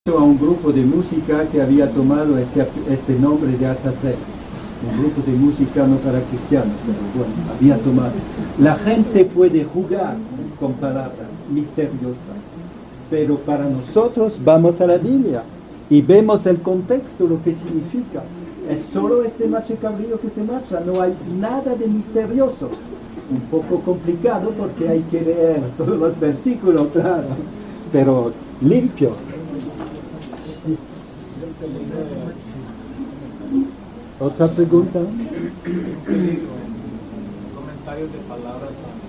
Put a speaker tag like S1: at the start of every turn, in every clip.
S1: a un grupo de música que había tomado este nombre de Azazel, un grupo de música no para cristianos, pero bueno, había tomado. La gente puede jugar con palabras misteriosas, pero para nosotros vamos a la Biblia y vemos el contexto, lo que significa. Es solo este macho cabrío que se marcha, no hay nada de misterioso. Un poco complicado porque hay que leer todos los versículos, claro, pero limpio. ¿Otra pregunta?
S2: Comentarios de palabras.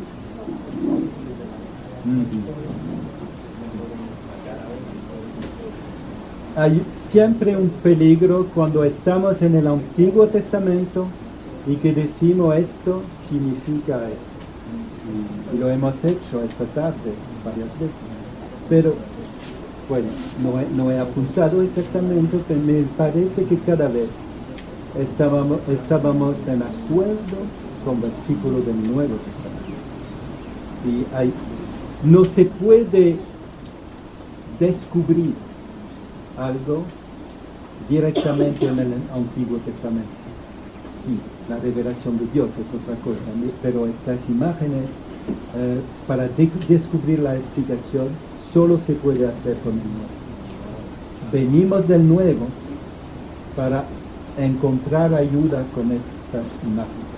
S1: Hay siempre un peligro cuando estamos en el Antiguo Testamento y que decimos esto significa esto. Y lo hemos hecho esta tarde varias veces. Pero, bueno, no he apuntado exactamente, pero me parece que cada vez estábamos en acuerdo con versículos del Nuevo Testamento. Y no se puede descubrir algo directamente en el Antiguo Testamento. Sí, la revelación de Dios es otra cosa, pero estas imágenes, para descubrir la explicación, solo se puede hacer con el Nuevo. Venimos del Nuevo para encontrar ayuda con estas imágenes.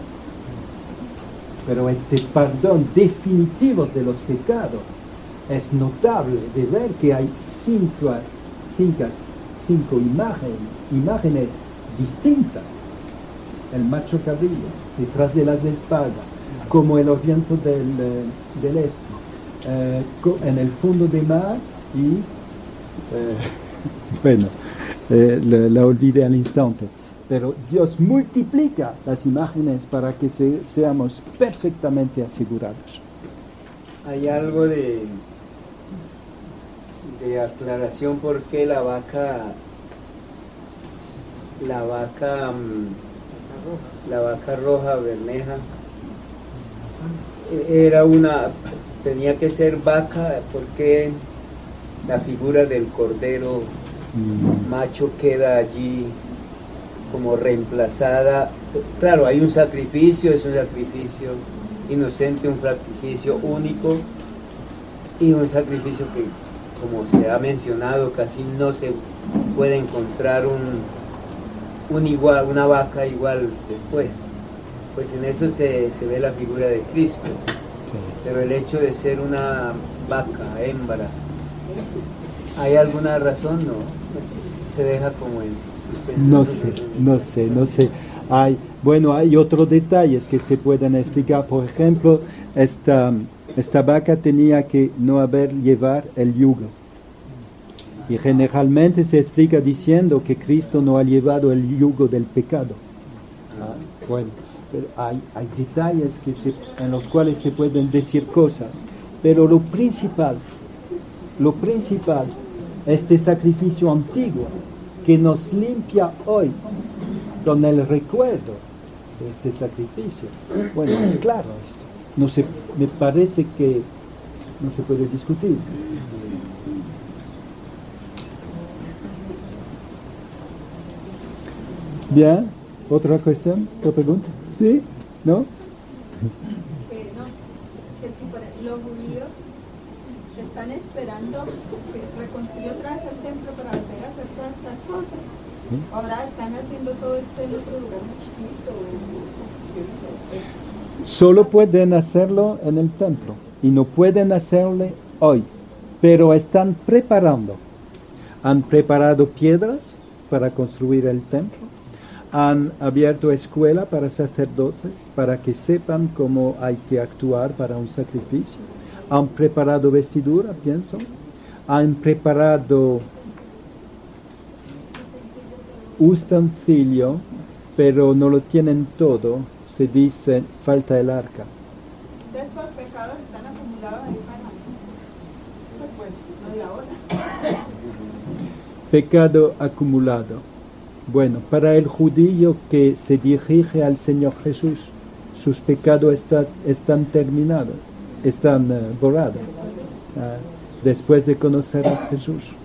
S1: Pero este perdón definitivo de los pecados es notable de ver que hay cinco imágenes distintas. El macho cabrío, detrás de las espaldas, como el oriente del este, en el fondo del mar y bueno, la olvidé al instante, pero Dios multiplica las imágenes para que seamos perfectamente asegurados.
S3: Hay algo de aclaración por qué la vaca roja bermeja tenía que ser vaca, porque la figura del cordero macho queda allí como reemplazada. Claro, hay un sacrificio, es un sacrificio inocente, un sacrificio único y un sacrificio que, como se ha mencionado, casi no se puede encontrar una vaca igual después. Pues en eso se ve la figura de Cristo, pero el hecho de ser una vaca, hembra, ¿hay alguna razón? No, se deja como en suspensión.
S1: No sé. Hay otros detalles que se pueden explicar. Por ejemplo, esta vaca tenía que no llevar el yugo. Y generalmente se explica diciendo que Cristo no ha llevado el yugo del pecado. Bueno, pero hay detalles en los cuales se pueden decir cosas. Pero lo principal, este sacrificio antiguo que nos limpia hoy con el recuerdo de este sacrificio. Bueno, es claro esto. Me parece que no se puede discutir. Bien, ¿otra cuestión? ¿Otra pregunta? ¿Sí? ¿No?
S4: No, que si los judíos están esperando que reconstruya otra vez el templo para volver a hacer todas estas cosas. ¿Sí? Ahora están haciendo todo esto en otro lugar muy chiquito.
S1: Solo pueden hacerlo en el templo y no pueden hacerlo hoy, pero están preparando. Han preparado piedras para construir el templo. Han abierto escuela para sacerdotes, para que sepan cómo hay que actuar para un sacrificio. Han preparado vestidura, pienso. Han preparado utensilio, pero no lo tienen todo. Se dice, falta el arca.
S4: Estos pecados están acumulados ahí para no de ahora.
S1: Pecado acumulado. Bueno, para el judío que se dirige al Señor Jesús, sus pecados están terminados, están borrados, después de conocer a Jesús.